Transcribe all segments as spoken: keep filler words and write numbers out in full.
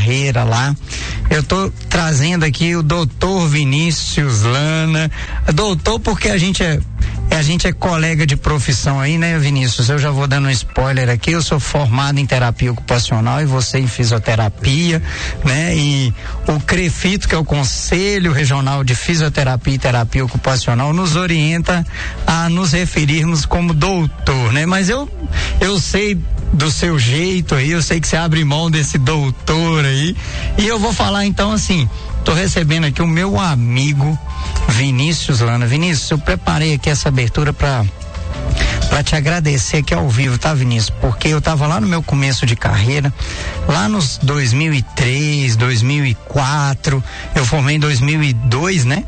carreira lá. Eu tô trazendo aqui o doutor Vinícius Lana. Doutor, porque a gente é a gente é colega de profissão aí, né, Vinícius? Eu já vou dando um spoiler aqui. Eu sou formado em terapia ocupacional e você em fisioterapia, né? E o CREFITO, que é o Conselho Regional de Fisioterapia e Terapia Ocupacional, nos orienta a nos referirmos como doutor, né? Mas eu eu sei do seu jeito aí, eu sei que você abre mão desse doutor aí, e eu vou falar então assim, tô recebendo aqui o meu amigo Vinícius Lana. Vinícius, eu preparei aqui essa abertura para para te agradecer aqui ao vivo, tá, Vinícius? Porque eu tava lá no meu começo de carreira, lá nos dois mil e três, dois mil e quatro, eu formei em dois mil e dois, né?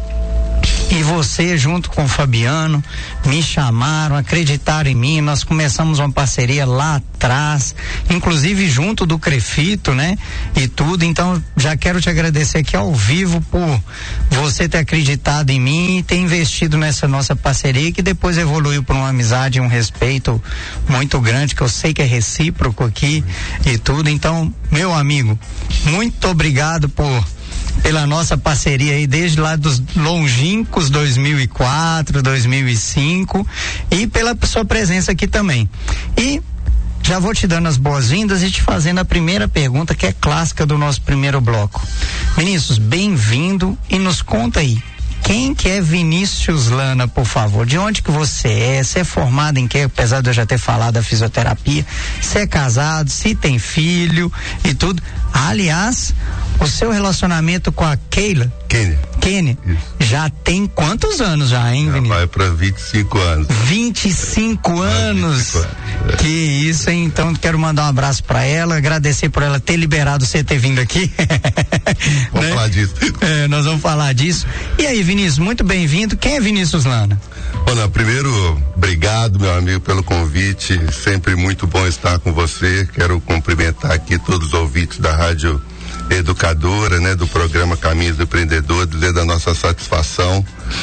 E você, junto com o Fabiano, me chamaram, acreditaram em mim, nós começamos uma parceria lá atrás, inclusive junto do CREFITO, né? E tudo, então já quero te agradecer aqui ao vivo por você ter acreditado em mim e ter investido nessa nossa parceria, que depois evoluiu para uma amizade e um respeito muito grande, que eu sei que é recíproco aqui e tudo. Então, meu amigo, muito obrigado por pela nossa parceria aí desde lá dos longínquos dois mil e quatro, dois mil e cinco, e pela sua presença aqui também. E já vou te dando as boas-vindas e te fazendo a primeira pergunta, que é clássica do nosso primeiro bloco. Vinícius, bem-vindo, e nos conta aí, quem que é Vinícius Lana, por favor? De onde que você é? Você é formado em quê? Apesar de eu já ter falado da fisioterapia. Você é casado? Se tem filho e tudo. Aliás, o seu relacionamento com a Keila? Kenny. Kenny. Já tem quantos anos já, hein, Vinícius? Vai para vinte e cinco anos. vinte e cinco anos. vinte e cinco anos. Que isso, hein? Então quero mandar um abraço pra ela, agradecer por ela ter liberado você ter vindo aqui. Vamos, né? Falar disso. É, nós vamos falar disso. E aí, Vinícius, muito bem-vindo. Quem é Vinícius Lana? Bom, primeiro, obrigado, meu amigo, pelo convite. Sempre muito bom estar com você. Quero cumprimentar aqui todos os ouvintes da Rádio Educadora, né, do programa Caminhos do Empreendedor, dizer da nossa satisfação.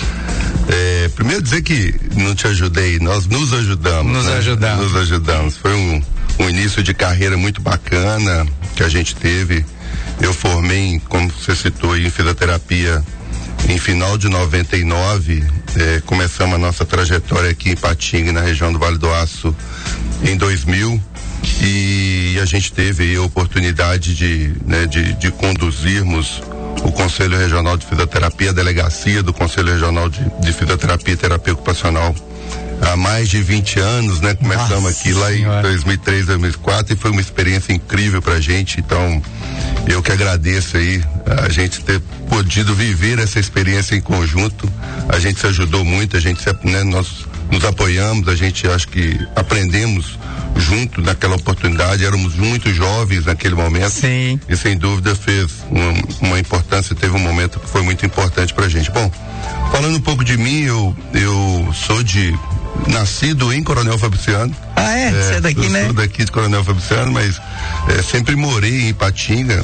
É, primeiro dizer que não te ajudei, nós nos ajudamos. Nos né? ajudamos. Nos ajudamos. Foi um, um início de carreira muito bacana que a gente teve. Eu formei, como você citou, em fisioterapia em final de noventa e nove. É, começamos a nossa trajetória aqui em Patinga, na região do Vale do Aço, em dois mil. E a gente teve aí a oportunidade de, né, de, de conduzirmos o Conselho Regional de Fisioterapia, a delegacia do Conselho Regional de, de Fisioterapia e Terapia Ocupacional há mais de vinte anos, né? Começamos Nossa aqui lá senhora. Em dois mil e três, dois mil e quatro, e foi uma experiência incrível pra gente. Então, eu que agradeço aí a gente ter podido viver essa experiência em conjunto. A gente se ajudou muito, a gente se, né, nós nos apoiamos, a gente acho que aprendemos junto naquela oportunidade, éramos muito jovens naquele momento. Sim. E sem dúvida fez uma, uma importância, teve um momento que foi muito importante pra gente. Bom, falando um pouco de mim, eu, eu sou de, nascido em Coronel Fabriciano. Ah, é? Você é, é daqui, eu né? Eu sou daqui de Coronel Fabriciano, mas é, sempre morei em Ipatinga,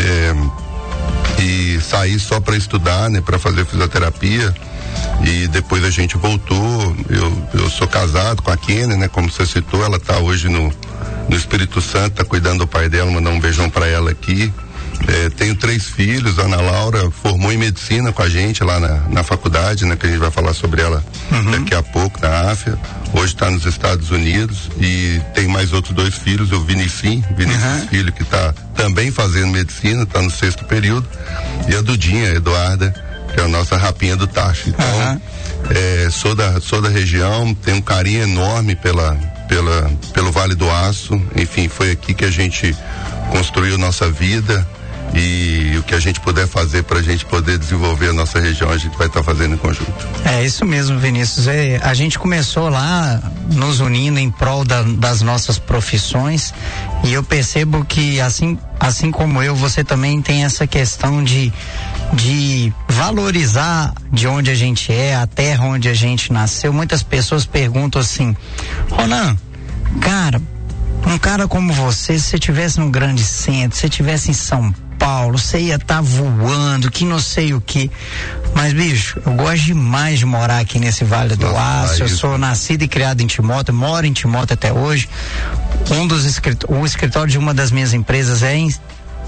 é, e saí só para estudar, né, para fazer fisioterapia. E depois a gente voltou. Eu, eu sou casado com a Kenny, né? Como você citou, ela tá hoje no, no Espírito Santo, tá cuidando do pai dela, mandar um beijão para ela aqui. É, tenho três filhos, a Ana Laura formou em medicina com a gente lá na, na faculdade, né? Que a gente vai falar sobre ela uhum. daqui a pouco, na África. Hoje está nos Estados Unidos. E tem mais outros dois filhos, o Vinicim, Vinícius uhum. Filho, que está também fazendo medicina, está no sexto período. E a Dudinha, a Eduarda, que é a nossa rapinha do Tacho. Então, uhum. é, sou da, sou da região, tenho um carinho enorme pela, pela, pelo Vale do Aço. Enfim, foi aqui que a gente construiu nossa vida, e o que a gente puder fazer para a gente poder desenvolver a nossa região, a gente vai estar tá fazendo em conjunto. É isso mesmo, Vinícius. É, a gente começou lá nos unindo em prol da, das nossas profissões, e eu percebo que assim, assim como eu, você também tem essa questão de de valorizar de onde a gente é, a terra onde a gente nasceu. Muitas pessoas perguntam assim: Ronan, cara, um cara como você, se você estivesse num grande centro, se você estivesse em São Paulo, você ia estar tá voando, que não sei o que. Mas, bicho, eu gosto demais de morar aqui nesse Vale do Aço. Eu sou nascido e criado em Timóteo, moro em Timóteo até hoje. Um dos escritórios, o escritório de uma das minhas empresas é em